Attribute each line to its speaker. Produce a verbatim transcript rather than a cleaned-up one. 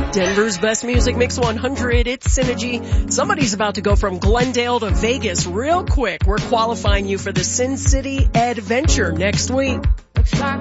Speaker 1: Denver's best music mix one hundred. It's Synergy. Somebody's about to go from Glendale to Vegas real quick. We're qualifying you for the Sin City Adventure next week.